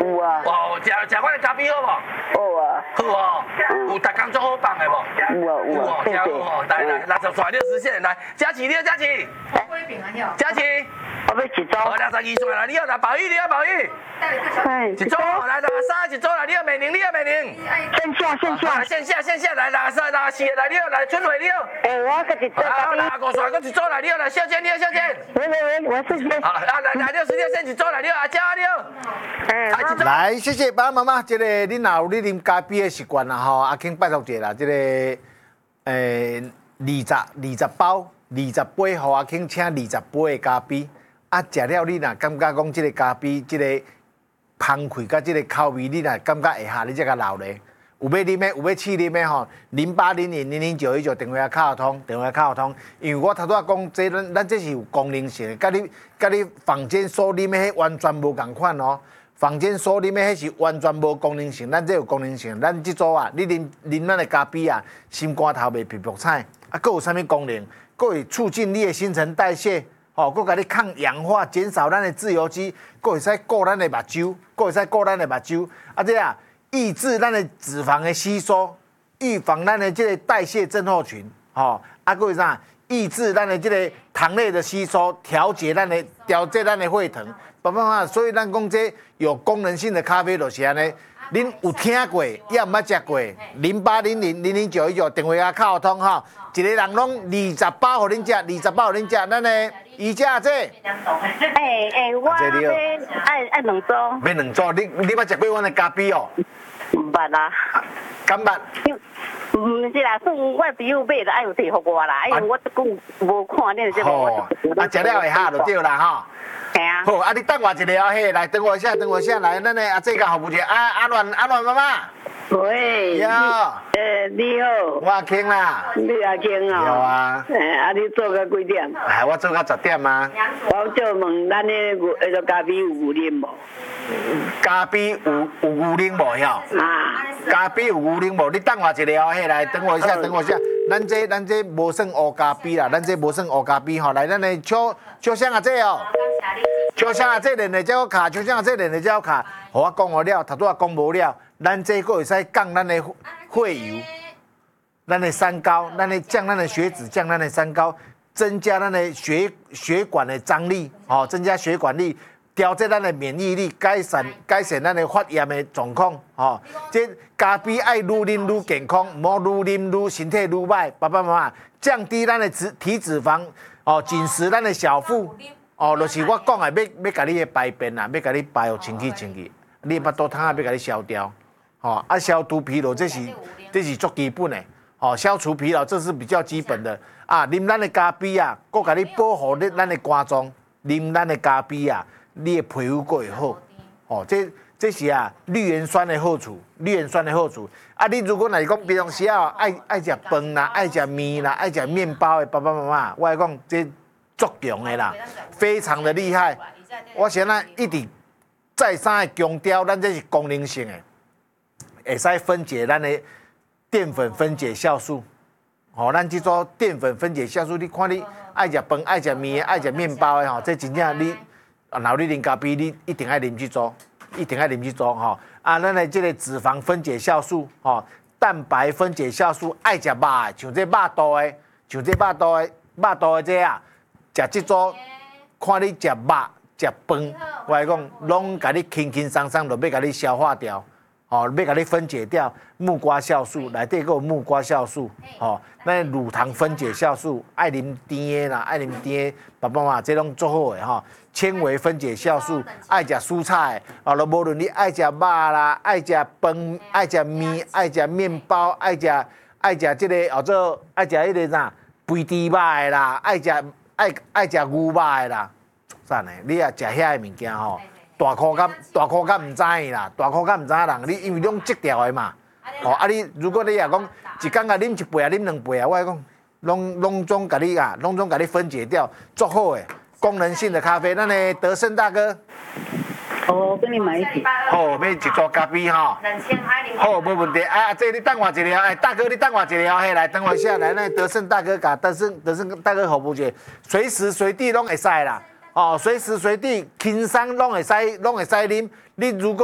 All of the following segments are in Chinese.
有啊。 哦，食我的咖啡好无？ 好啊。 好哦，有逐工做好放的无？ 有啊有啊。 真好哦，来60岁60线来，佳琪你好，佳琪。佳琪。 我要一组。 好，62岁啦，你好啦，宝玉你好，宝玉。 哎。 一组来63一组啦，你好美玲，你好美玲。线下来6364来你好来春伟你好。 我个一组。 好，65岁搁一组来你好来小姐你好小姐。 喂，我是姐。 好，来66线一组来你好阿娇你好。 来，谢谢爸爸妈妈，这个恁若有你啉咖啡的习惯啦吼，阿庆拜托者啦，这个20包20杯，互阿庆请20杯的咖啡。啊，食了你若感觉讲这个咖啡，这个香气甲这个口味，你若感觉会下，你才甲留咧。有要啉的，有要试啉的吼，0800000919电话卡通，因为我头拄仔讲，咱这是有功能性的，甲你房间所啉的迄完全无共款哦。房间所啉的迄是完全无功能性，咱这有功能性。咱这组啊，你啉咱的咖啡啊，心肝头袂皮肤菜，啊，佫有啥物功能？佫会促进你的新陈代谢。哦，佫甲你抗氧化，减少咱的自由基，佫会使顾咱的目睭，啊这啊，抑制咱的脂肪的吸收，预防咱的这个代谢症候群，啊佫会啥？抑制咱的这个糖类的吸收，调节咱的血糖，所以咱讲这有功能性的咖啡就是安尼。恁有听过，也毋捌食过，0800000919电话卡靠通吼，一个人拢20包互恁食，20包互恁食，咱的宜家这。 我爱2组。 要2组，你捌食过阮的咖啡哦？ 毋捌啦。 敢捌？ 毋是啦，算我朋友买就爱有摕互我啦，因为我即久无看你这无。 食了会下就对啦吼。 系啊。 好，你等我一下哦，嘿，来等我一下，来，咱的阿姐甲服务者，阿乱妈妈。 喂。 你好。 你好。 我阿庆啦。 你阿庆哦。 有啊。 你做到几点？ 我做到10点啊。 我就问咱迄个咖啡有牛奶无？ 咖啡有牛奶无晓？ 啊。 咖啡有牛奶无？你等我一下哦，嘿，来等我一下。咱这无算黑咖啡啦，吼，来，咱的秋香阿姐哦。秋香阿姐练的才好卡，互我讲好了，头拄仔讲无了，咱这个会使降咱的血油，咱的三高，降咱的血脂，降咱的三高，增加咱的血管的张力，增加血管力，调节咱的免疫力，改善咱的发炎的状况，这咖啡爱愈啉愈健康，唔好愈啉愈身体愈歹，爸爸妈妈降低咱的体脂肪，紧实咱的小腹。就是我讲的，要甲你的排便啦，要甲你排互清气，你的巴肚汤要甲你消掉，消除疲劳，这是足基本的，消除疲劳这是比较基本的啊。啉咱的咖啡啊，佫甲你保护咱的肝脏，啉咱的咖啡啊，你的皮肤佫会好，这是啊绿原酸的好处，啊，你如果若是讲平常时啊爱食饭啦，爱食面啦，爱食面包的爸爸妈妈，我来讲这。足强的啦，非常的厉害。我现在一直再三的强调，咱这是功能性的，会使分解咱的淀粉分解酵素。咱这组淀粉分解酵素，你看你爱食饭、爱食面、爱食面包的这真正你，然后你啉咖啡，你一定爱啉这组，咱的这个脂肪分解酵素，蛋白分解酵素，爱食肉的，像这肉肚的这啊。食这组，看你食肉食饭，我来讲，拢甲你轻松松，就要甲你消化掉，要甲你分解掉。木瓜酵素内底佫有木瓜酵素，咱乳糖分解酵素，爱啉甜的啦，爸爸妈妈这拢做好的纤维分解酵素，爱食蔬菜的，就无论你爱食肉啦，爱食饭，爱食面，爱食面包，爱食这个后做爱食迄个啥肥猪肉的啦，爱食牛肉的啦，赞的！你啊食遐个物件大口感唔知啦，人你因为拢戒掉的嘛，你如果你也讲一工啊啉1杯啊啉2杯啊，我讲拢总甲你分解掉，足好的功能性的咖啡。咱的德胜大哥， 我跟你买一瓶。 好，要一组咖啡好，无问题。这你等我一下，大哥你等我一下，来等我一下，来那德胜大哥甲德胜大哥服务者，随时随地拢会使啦，随时随地轻松拢会使啉。你如果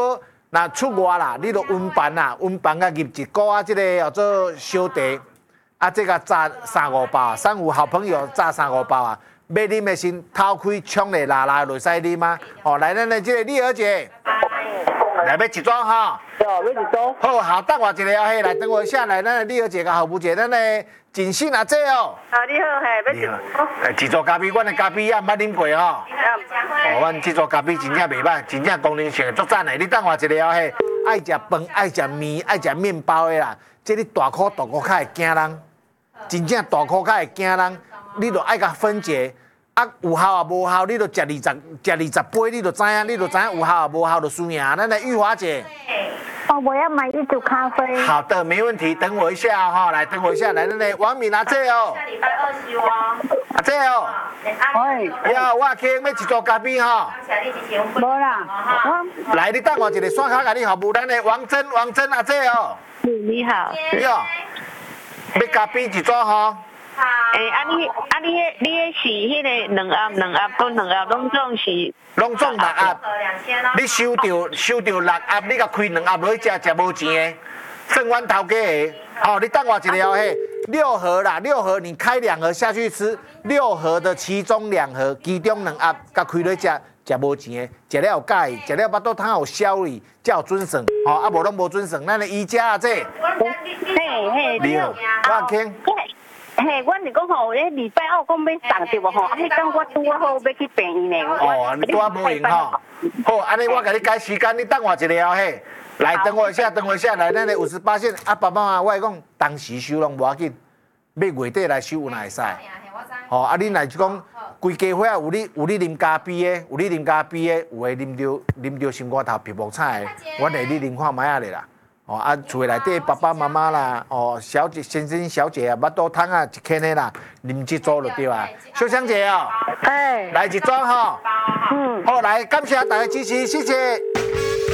那出外啦，你就温饭啦，温饭甲入一锅啊，这个叫做小茶，啊，这个炸3-5包，三有好朋友炸3-5包啊。要啉的先偷开冲来拉落使啉吗？哦，来，咱的这个丽儿姐，来要一组哈。 要一组。 好，等我一下哦，嘿，来等我一下，来，咱的丽儿姐甲后母姐，咱的锦信阿姐哦。 你好，嘿，要一组咖啡，阮的咖啡也毋捌啉过吼。哦，阮这组咖啡真正袂歹，真正功能性足赞的。你等我一下哦，嘿，爱食饭，爱食面，爱食面包的啦，这你大颗较会惊人，真正大颗较会惊人。你著爱甲分解，啊有效啊无效，你著食20杯，你著知影有效啊无效就输赢。咱来玉华姐， 我要买一组咖啡。 好的，没问题，等我一下哈，来等我一下，来咱来王敏阿姐哦。 下礼拜2休哦。 阿姐哦。 喂。 我去要一组咖啡哈。 无啦， 来，你等我一个刷卡，甲你服务，咱的王珍阿姐哦。 你好。 哟，要咖啡一组哈。 你是迄个2盒，都2盒拢总是。 拢总6盒，你收到6盒，你甲开2盒落去食无钱的，算阮头家的。哦，你等我一下嘿，6盒啦，6盒你开2盒下去吃，6盒的其中2盒，其中2盒甲开落去食无钱的，食了有介意，食了巴肚汤有消哩，才有准算。哦，啊无拢无准算，咱的宜家啊这。 嘿， 你好，我听。 嘿，阮是讲吼，迄礼拜2讲要送对无吼？迄天我拄好要去病院呢。 哦，你拄啊无闲吼。好，安尼我甲你改时间，你等我一下哦嘿。来，等我一下，来，咱的58线啊，爸爸妈妈，我讲当时收拢无要紧，要月底来收有哪会使？哦，啊，恁来就讲规家伙有你啉咖啡的，有诶啉着心肝头皮肤菜的，阮会你啉看卖啊咧啦。哦，啊，厝内底爸爸妈妈啦，哦，小姐先生小姐啊，巴肚汤啊一坑的啦，啉一组就对啊。秀香姐哦，来一组吼。好，来感谢大家支持，谢谢。